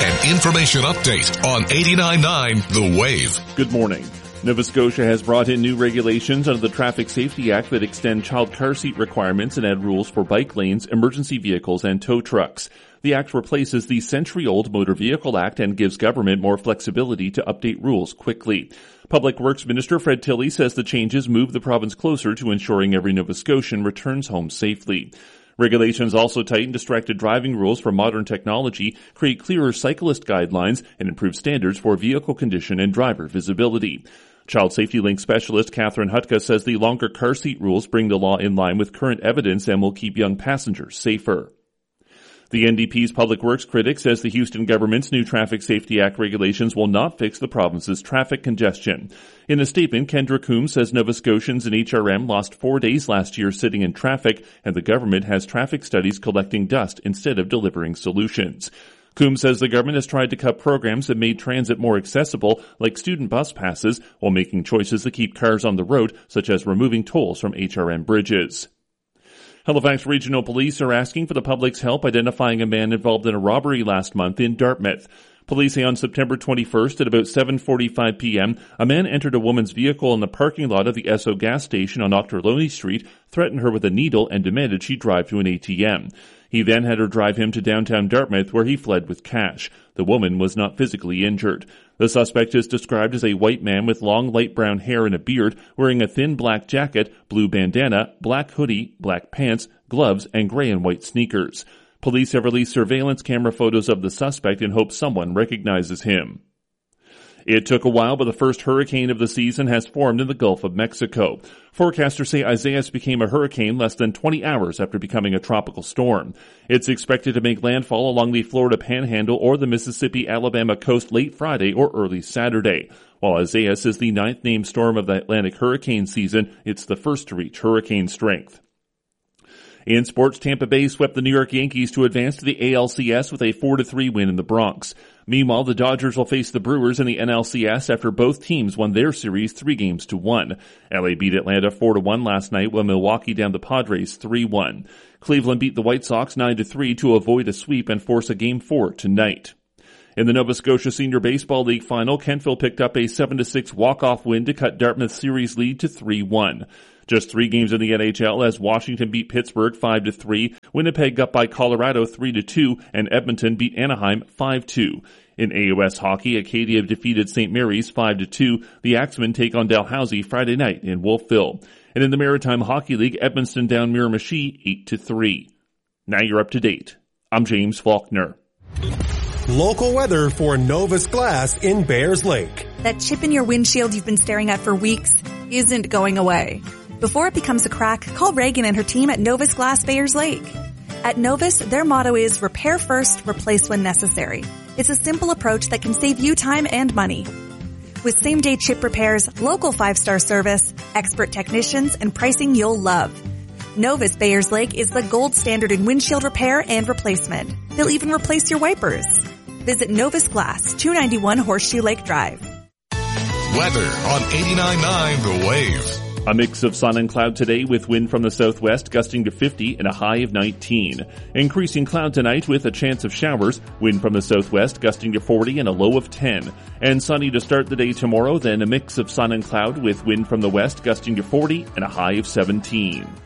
An information update on 89.9 The Wave. Good morning. Nova Scotia has brought in new regulations under the Traffic Safety Act that extend child car seat requirements and add rules for bike lanes, emergency vehicles, and tow trucks. The act replaces the century-old Motor Vehicle Act and gives government more flexibility to update rules quickly. Public Works Minister Fred Tilley says the changes move the province closer to ensuring every Nova Scotian returns home safely. Regulations also tighten distracted driving rules for modern technology, create clearer cyclist guidelines, and improve standards for vehicle condition and driver visibility. Child Safety Link specialist Catherine Hutka says the longer car seat rules bring the law in line with current evidence and will keep young passengers safer. The NDP's Public Works critic says the Houston government's new Traffic Safety Act regulations will not fix the province's traffic congestion. In a statement, Kendra Coombs says Nova Scotians and HRM lost 4 days last year sitting in traffic, and the government has traffic studies collecting dust instead of delivering solutions. Coombs says the government has tried to cut programs that made transit more accessible, like student bus passes, while making choices to keep cars on the road, such as removing tolls from HRM bridges. Halifax Regional Police are asking for the public's help identifying a man involved in a robbery last month in Dartmouth. Police say on September 21st at about 7:45 p.m., a man entered a woman's vehicle in the parking lot of the Esso gas station on Octorlony Street, threatened her with a needle, and demanded she drive to an ATM. He then had her drive him to downtown Dartmouth, where he fled with cash. The woman was not physically injured. The suspect is described as a white man with long light brown hair and a beard, wearing a thin black jacket, blue bandana, black hoodie, black pants, gloves, and gray and white sneakers. Police have released surveillance camera photos of the suspect in hopes someone recognizes him. It took a while, but the first hurricane of the season has formed in the Gulf of Mexico. Forecasters say Isaias became a hurricane less than 20 hours after becoming a tropical storm. It's expected to make landfall along the Florida Panhandle or the Mississippi-Alabama coast late Friday or early Saturday. While Isaias is the 9th named storm of the Atlantic hurricane season, it's the first to reach hurricane strength. In sports, Tampa Bay swept the New York Yankees to advance to the ALCS with a 4-3 win in the Bronx. Meanwhile, the Dodgers will face the Brewers in the NLCS after both teams won their series 3-1. LA beat Atlanta 4-1 last night, while Milwaukee downed the Padres 3-1. Cleveland beat the White Sox 9-3 to avoid a sweep and force a Game 4 tonight. In the Nova Scotia Senior Baseball League Final, Kentville picked up a 7-6 walk-off win to cut Dartmouth's series lead to 3-1. Just 3 games in the NHL as Washington beat Pittsburgh 5-3, Winnipeg got by Colorado 3-2, and Edmonton beat Anaheim 5-2. In AOS hockey, Acadia defeated St. Mary's 5-2. The Axemen take on Dalhousie Friday night in Wolfville. And in the Maritime Hockey League, Edmundston down Miramichi 8-3. Now you're up to date. I'm James Faulkner. Local weather for Novus Glass in Bayers Lake. That chip in your windshield you've been staring at for weeks isn't going away. Before it becomes a crack, call Reagan and her team at Novus Glass Bayers Lake. At Novus, their motto is repair first, replace when necessary. It's a simple approach that can save you time and money. With same-day chip repairs, local 5-star service, expert technicians, and pricing you'll love. Novus Bayers Lake is the gold standard in windshield repair and replacement. They'll even replace your wipers. Visit Novus Glass, 291 Horseshoe Lake Drive. Weather on 89.9 The Wave. A mix of sun and cloud today with wind from the southwest gusting to 50 and a high of 19. Increasing cloud tonight with a chance of showers, wind from the southwest gusting to 40 and a low of 10. And sunny to start the day tomorrow, then a mix of sun and cloud with wind from the west gusting to 40 and a high of 17.